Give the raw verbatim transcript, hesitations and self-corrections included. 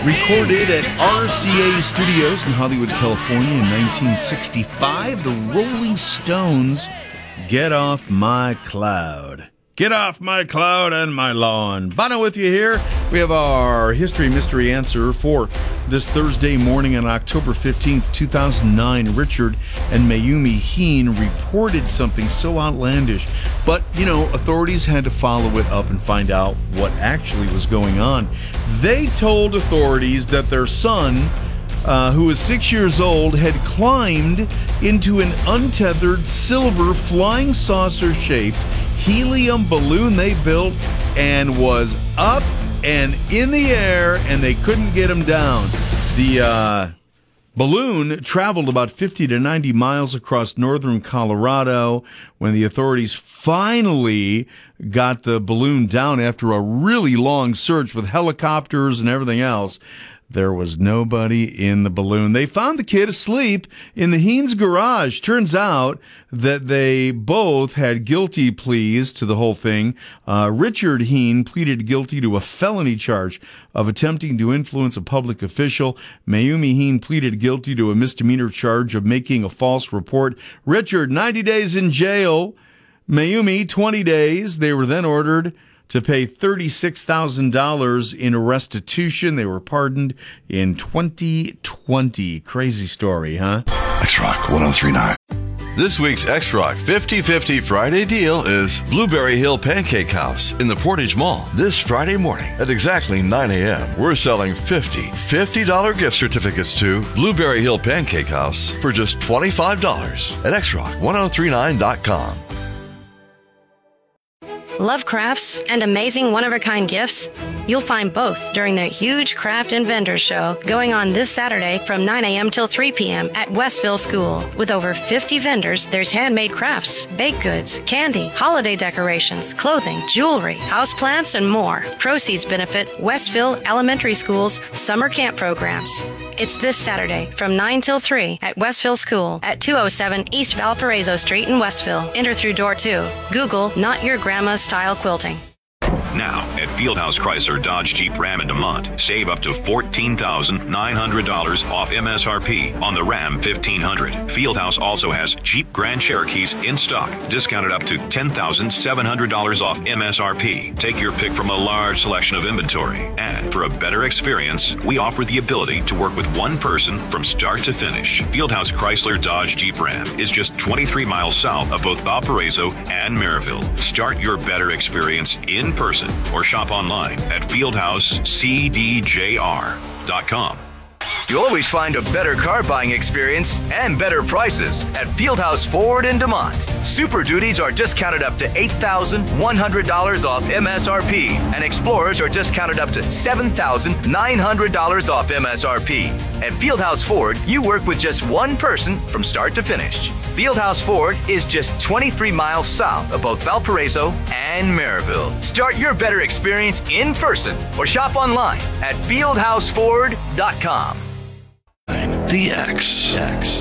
Recorded at R C A Studios in Hollywood, California in nineteen sixty-five, the Rolling Stones, Get Off My Cloud. Get off my cloud and my lawn. Bono with you here. We have our History Mystery Answer for this Thursday morning on October fifteenth, two thousand nine. Richard and Mayumi Heen reported something so outlandish, but, you know, authorities had to follow it up and find out what actually was going on. They told authorities that their son, uh, who was six years old, had climbed into an untethered silver flying saucer-shaped helium balloon they built and was up and in the air, and they couldn't get him down. The uh, balloon traveled about fifty to ninety miles across northern Colorado. When the authorities finally got the balloon down after a really long search with helicopters and everything else, there was nobody in the balloon. They found the kid asleep in the Heen's garage. Turns out that they both had guilty pleas to the whole thing. Uh, Richard Heen pleaded guilty to a felony charge of attempting to influence a public official. Mayumi Heen pleaded guilty to a misdemeanor charge of making a false report. Richard, ninety days in jail. Mayumi, twenty days. They were then ordered to pay thirty-six thousand dollars in restitution. They were pardoned in twenty twenty. Crazy story, huh? X-Rock one oh three point nine. This week's X-Rock fifty-fifty Friday deal is Blueberry Hill Pancake House in the Portage Mall. This Friday morning at exactly nine a.m., we're selling fifty fifty dollars gift certificates to Blueberry Hill Pancake House for just twenty-five dollars at X Rock ten thirty-nine dot com. Love crafts and amazing one-of-a-kind gifts? You'll find both during their huge Craft and Vendor Show going on this Saturday from nine a.m. till three p.m. at Westville School. With over fifty vendors, there's handmade crafts, baked goods, candy, holiday decorations, clothing, jewelry, houseplants, and more. Proceeds benefit Westville Elementary School's summer camp programs. It's this Saturday from nine till three at Westville School at two oh seven East Valparaiso Street in Westville. Enter through door two. Google Not Your Grandma's Style Quilting. Now, at Fieldhouse Chrysler Dodge Jeep Ram in DeMont, save up to fourteen thousand nine hundred dollars off M S R P on the Ram fifteen hundred. Fieldhouse also has Jeep Grand Cherokees in stock, discounted up to ten thousand seven hundred dollars off M S R P. Take your pick from a large selection of inventory. And for a better experience, we offer the ability to work with one person from start to finish. Fieldhouse Chrysler Dodge Jeep Ram is just twenty-three miles south of both Valparaiso and Maryville. Start your better experience in person or shop online at fieldhouse c d j r dot com. You'll always find a better car buying experience and better prices at Fieldhouse Ford in DeMont. Super Duties are discounted up to eight thousand one hundred dollars off M S R P, and Explorers are discounted up to seven thousand nine hundred dollars off M S R P. At Fieldhouse Ford, you work with just one person from start to finish. Fieldhouse Ford is just twenty-three miles south of both Valparaiso and Maryville. Start your better experience in person or shop online at fieldhouse ford dot com. The X. X.